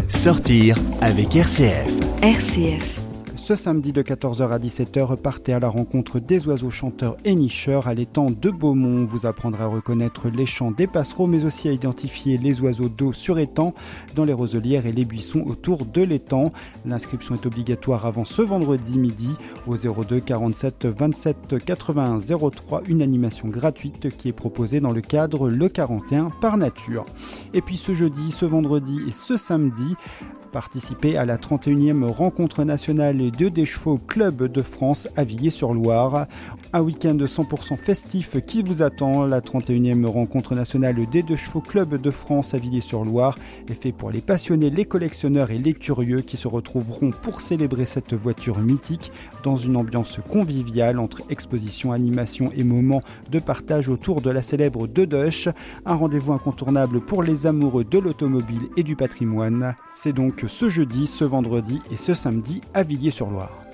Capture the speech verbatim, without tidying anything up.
Sortir avec R C F. R C F. Ce samedi de quatorze heures à dix-sept heures, partez à la rencontre des oiseaux chanteurs et nicheurs à l'étang de Beaumont. Vous apprendrez à reconnaître les chants des passereaux, mais aussi à identifier les oiseaux d'eau sur étang, dans les roselières et les buissons autour de l'étang. L'inscription est obligatoire avant ce vendredi midi au zéro deux quarante-sept vingt-sept quatre-vingt-un zéro trois. Une animation gratuite qui est proposée dans le cadre Le quarante et un par nature. Et puis ce jeudi, ce vendredi et ce samedi, participez à la trente et unième rencontre nationale de des chevaux Club de France à Villiers-sur-Loire. Un week-end cent pour cent festif qui vous attend. La trente et unième rencontre nationale des deux chevaux Club de France à Villiers-sur-Loire est fait pour les passionnés, les collectionneurs et les curieux qui se retrouveront pour célébrer cette voiture mythique dans une ambiance conviviale entre exposition, animation et moments de partage autour de la célèbre Dedoche. Un rendez-vous incontournable pour les amoureux de l'automobile et du patrimoine. C'est donc ce jeudi, ce vendredi et ce samedi à Villiers-sur-Loire.